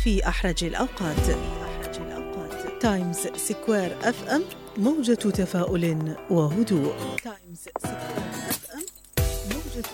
في أحرج الأوقات. تايمز سكوير FM، موجة تفاؤل وهدوء. تايمز سكوير FM.